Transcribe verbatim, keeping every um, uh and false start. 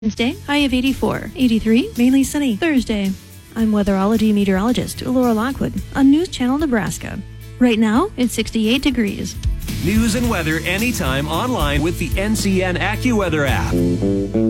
Wednesday, high of eighty-four. eighty-three, mainly sunny. Thursday. I'm weatherology meteorologist Laura Lockwood on News Channel Nebraska. Right now, it's sixty-eight degrees. News and weather anytime online with the N C N AccuWeather app.